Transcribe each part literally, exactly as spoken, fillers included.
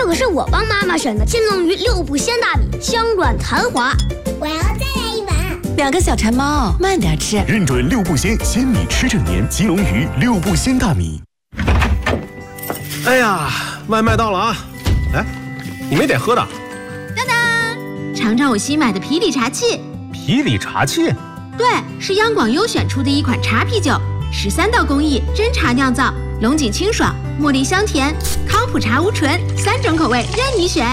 可是我帮妈妈选的金龙鱼六步鲜大米，香软弹滑。 我要再来一碗。 两个小馋猫，慢点吃。 认准六步鲜鲜米吃整年，金龙鱼六步鲜大米。 哎呀，外卖到了啊！哎，你没点喝的？ 当当，尝尝我新买的啤礼茶器。 啤礼茶器？ 对，是央广优选出的一款茶啤酒，十三道工艺，真茶酿造，龙井清爽，茉莉香甜，康普茶无醇，三种口味任你选。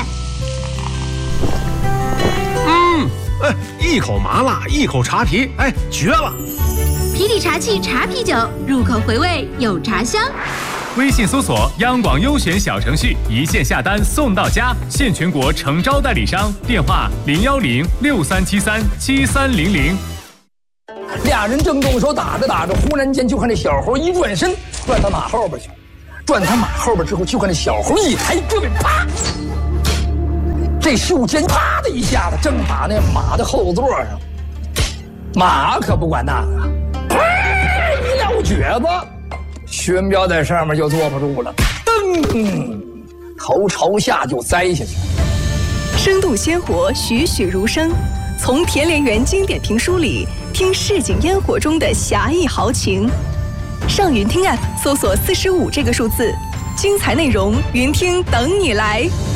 嗯，哎，一口麻辣，一口茶啤，哎，绝了！ 啤礼茶器茶啤酒，入口回味有茶香。 微信搜索央广优选小程序，一键下单送到家，现全国诚招代理商，电话零幺零六三七三七三零零。 俩人正动手打着打着，忽然间就看这小猴一转身，转他马后边去，转他马后边之后，就看这小猴一抬胳膊，啪！这袖尖啪的一下子，正打那马的后座上。马可不管那个，啪一撂蹶子。宣彪在上面就坐不住了，噔，头朝下就栽下去。 生动鲜活，栩栩如生。从田连元经典评书里听市井烟火中的侠义豪情。上云听 App 搜索四十五这个数字，精彩内容云听等你来。